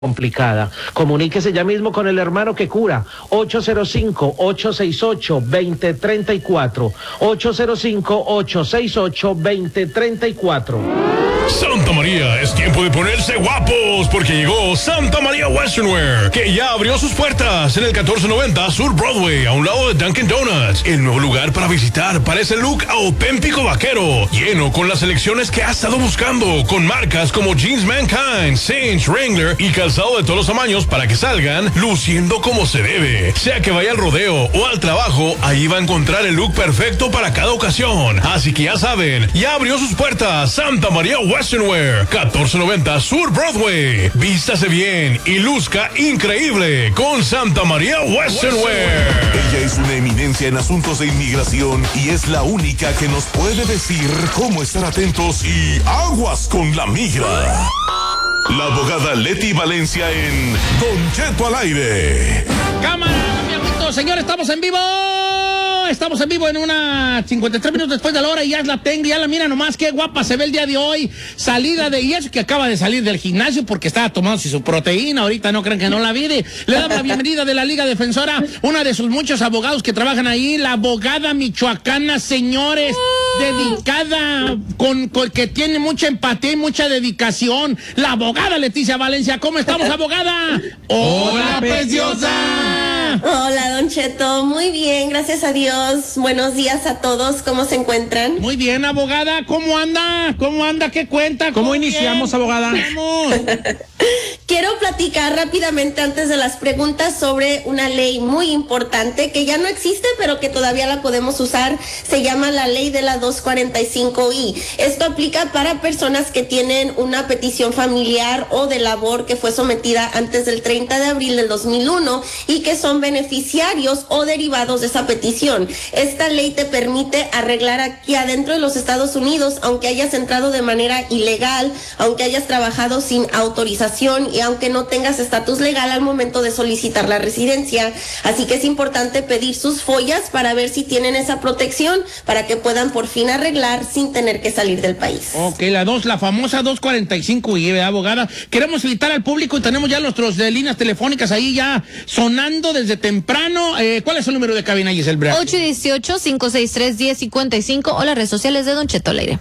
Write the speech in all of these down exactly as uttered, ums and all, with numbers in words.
complicada. Comuníquese ya mismo con el hermano que cura. ocho cero cinco, ocho seis ocho, dos cero tres cuatro. ocho cero cinco, ocho seis ocho, dos cero tres cuatro. Santa María, es tiempo de ponerse guapos porque llegó Santa María Western Wear, que ya abrió sus puertas en el catorce noventa Sur Broadway, a un lado de Dunkin' Donuts. El nuevo lugar para visitar para ese look auténtico vaquero, lleno con las selecciones que has estado buscando, con marcas como Jeans Mankind, Cinch, Wrangler y calzado de todos los tamaños para que salgan luciendo como se debe. Sea que vaya al rodeo o al trabajo, ahí va a encontrar el look perfecto para cada ocasión. Así que ya saben, ya abrió sus puertas Santa María Western Wear, catorce noventa Sur Broadway. Vístase bien y luzca increíble con Santa María Western Wear. Ella es una eminencia en asuntos de inmigración y es la única que nos puede decir cómo estar atentos y aguas con la migra. La abogada Leti Valencia en Don Cheto al aire. Cámara, mi amiguito, señor, estamos en vivo. Estamos en vivo en una cincuenta y tres minutos después de la hora y ya la tengo, ya la mira nomás, qué guapa se ve el día de hoy. Salida de, y eso que acaba de salir del gimnasio porque estaba tomándose su proteína, ahorita no creen que no la vi. Le damos la bienvenida de la Liga Defensora, una de sus muchos abogados que trabajan ahí, la abogada michoacana, señores, dedicada, con, con que tiene mucha empatía y mucha dedicación, la abogada Leticia Valencia. ¿Cómo estamos, abogada? ¡Hola, preciosa! Hola, Don Cheto, muy bien, gracias a Dios. Buenos días a todos, ¿cómo se encuentran? Muy bien, abogada, ¿cómo anda? ¿Cómo anda? ¿Qué cuenta? ¿Cómo, ¿Cómo iniciamos, bien? Abogada? Vamos. Quiero platicar rápidamente antes de las preguntas sobre una ley muy importante que ya no existe, pero que todavía la podemos usar. Se llama la ley de la doscientos cuarenta y cinco I. Esto aplica para personas que tienen una petición familiar o de labor que fue sometida antes del treinta de abril del dos mil uno y que son beneficiarios o derivados de esa petición. Esta ley te permite arreglar aquí adentro de los Estados Unidos, aunque hayas entrado de manera ilegal, aunque hayas trabajado sin autorización y aunque no tengas estatus legal al momento de solicitar la residencia. Así que es importante pedir sus follas para ver si tienen esa protección para que puedan por fin arreglar sin tener que salir del país. Ok, la dos, la famosa doscientos cuarenta y cinco I, abogada. Queremos invitar al público y tenemos ya nuestros de líneas telefónicas ahí ya sonando desde temprano. Eh, ¿Cuál es el número de cabina, Giselle Brea? ocho uno ocho, cinco seis tres, uno cero cinco cinco o las redes sociales de Don Cheto al aire.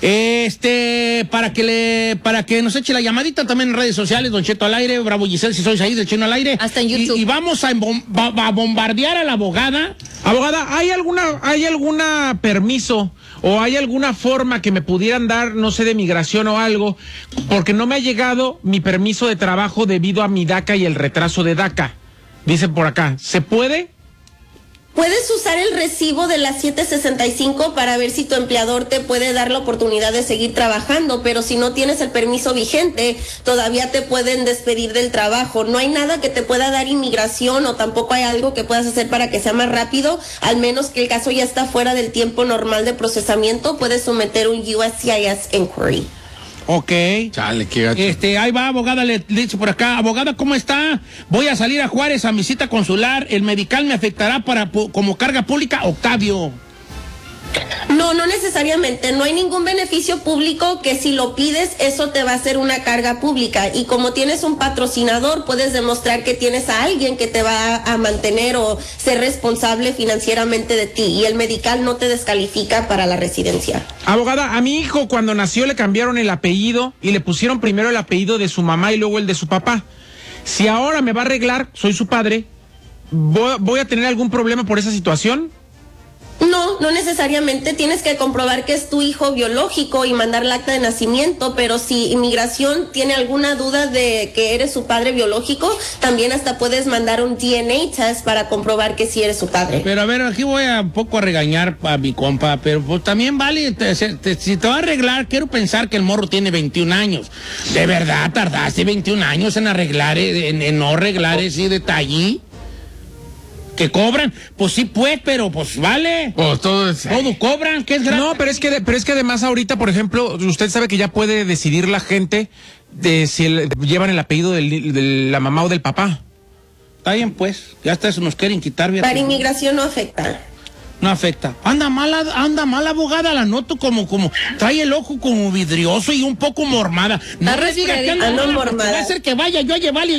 Este, para que le, para que nos eche la llamadita también en redes sociales, Don Cheto al aire, Bravo Giselle, si sois ahí del Chino al aire. Hasta en YouTube. Y, y vamos a, bom, a bombardear a la abogada. Abogada, ¿hay alguna, hay alguna permiso o hay alguna forma que me pudieran dar, no sé, de migración o algo? Porque no me ha llegado mi permiso de trabajo debido a mi DACA y el retraso de DACA. Dicen por acá, ¿se puede? Puedes usar el recibo de la siete sesenta y cinco para ver si tu empleador te puede dar la oportunidad de seguir trabajando, pero si no tienes el permiso vigente, todavía te pueden despedir del trabajo. No hay nada que te pueda dar inmigración o tampoco hay algo que puedas hacer para que sea más rápido, al menos que el caso ya está fuera del tiempo normal de procesamiento, puedes someter un U S C I S inquiry. Ok. Chale, qué gacho. Este, ahí va, abogada, le, le dice por acá. Abogada, ¿cómo está? Voy a salir a Juárez a mi cita consular. ¿El medical me afectará para como carga pública? Octavio. No, no necesariamente. No hay ningún beneficio público que si lo pides, eso te va a hacer una carga pública. Y como tienes un patrocinador, puedes demostrar que tienes a alguien que te va a mantener o ser responsable financieramente de ti. Y el medical no te descalifica para la residencia. Abogada, a mi hijo cuando nació le cambiaron el apellido y le pusieron primero el apellido de su mamá y luego el de su papá. Si ahora me va a arreglar, soy su padre, ¿voy, voy a tener algún problema por esa situación? No, no necesariamente. Tienes que comprobar que es tu hijo biológico y mandar el acta de nacimiento, pero si inmigración tiene alguna duda de que eres su padre biológico, también hasta puedes mandar un D N A test para comprobar que sí eres su padre. Pero a ver, aquí voy a un poco a regañar a mi compa, pero pues también vale, te, te, si te va a arreglar, quiero pensar que el morro tiene veintiún años. ¿De verdad tardaste veintiún años en arreglar, en, en no arreglar ese detalle? ¿Que cobran? Pues sí, pues, pero pues vale. Pues todo es... Todo cobran, ¿qué es gratis? No, pero es que, pero es que además ahorita, por ejemplo, usted sabe que ya puede decidir la gente de si el, llevan el apellido del, de la mamá o del papá. Está bien, pues, ya hasta eso nos quieren quitar. Para inmigración no afecta. No afecta. Anda mala, anda mala abogada, la noto como, como, trae el ojo como vidrioso y un poco mormada. No le diga que anda Ando mala, porque mormada. va a ser que vaya yo a llevarle